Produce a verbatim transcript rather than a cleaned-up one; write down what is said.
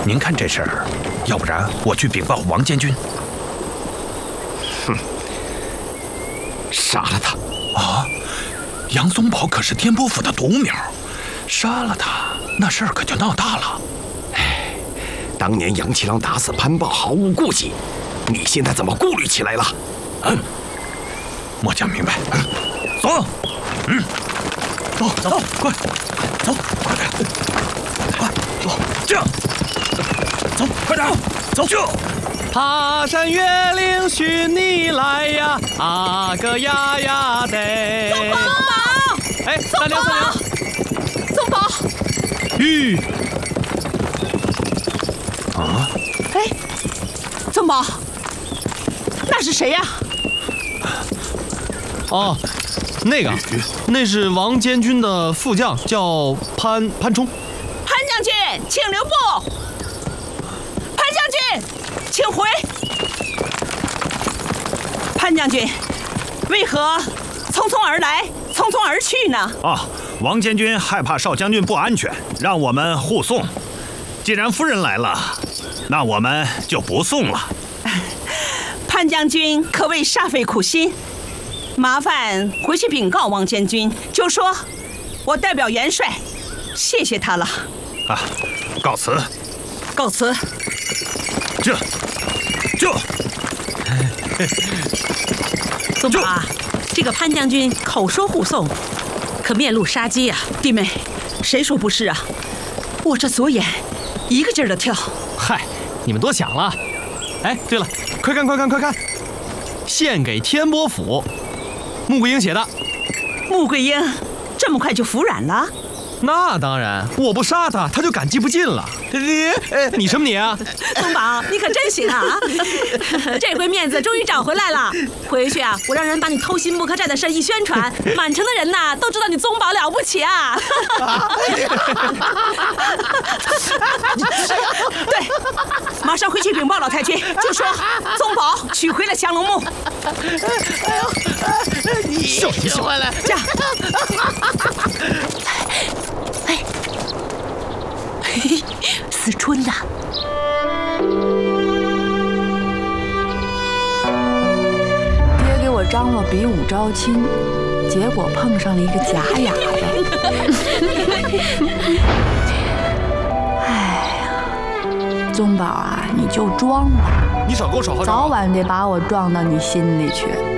您看这事儿，要不然我去禀报王监军。 哼，杀了他！ 啊，杨宗保可是天波府的独苗，杀了他，那事儿可就闹大了。 哎，当年杨七郎打死潘豹毫无顾忌，你现在怎么顾虑起来了？嗯， 末将明白。嗯，走，嗯，走走，快，走，快点，快，走，这样，走，快点，走，就。 爬山越岭寻你来呀，啊个呀呀得！ 宗保， 哎，三娘三娘， 宗保， 吁！ 啊！ 哎，宗保，那是谁呀？ 哦，那个，那是王监军的副将，叫潘潘冲。 潘将军，请留步。潘将军，请回。潘将军，为何匆匆而来，匆匆而去呢？ 啊，王监军害怕少将军不安全，让我们护送。既然夫人来了，那我们就不送了。 潘将军可谓煞费苦心，麻烦回去禀告王监军，就说我代表元帅，谢谢他了。 啊，告辞。 告辞。 这，这。 宗保啊，这个潘将军口说护送，可面露杀机啊！ 弟妹，谁说不是啊？我这左眼一个劲儿的跳。 嗨，你们多想了。哎，对了，快看快看快看，献给天波府，穆桂英写的。 穆桂英这么快就服软了？ 那当然，我不杀他，他就感激不尽了。你，你什么你啊？ 宗保，你可真行啊！这回面子终于找回来了。回去啊，我让人把你偷袭木客栈的事一宣传，满城的人呐都知道你宗保了不起啊！ 对，马上回去禀报老太君，就说宗保取回了降龙木。 哎呦，你笑什么笑？ 这样。 哎，思春呐！ 爹给我张罗比武招亲，结果碰上了一个假哑巴。哎呀，宗保啊，你就装吧， 你少给我耍花招， 早晚得把我撞到你心里去。